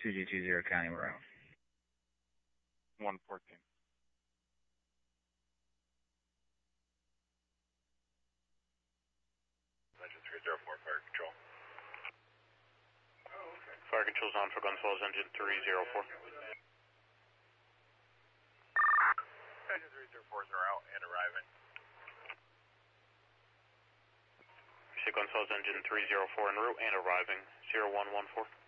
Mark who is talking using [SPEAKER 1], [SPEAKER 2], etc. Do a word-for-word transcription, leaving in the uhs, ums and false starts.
[SPEAKER 1] two G two zero County Route.
[SPEAKER 2] one fourteen.
[SPEAKER 3] Engine three zero four, fire control.
[SPEAKER 4] Oh, okay.
[SPEAKER 3] Fire control's on for Gunfalls, engine three zero four. Engine three zero four is out and arriving. Gunfalls, engine three zero four en route and arriving, zero one one four.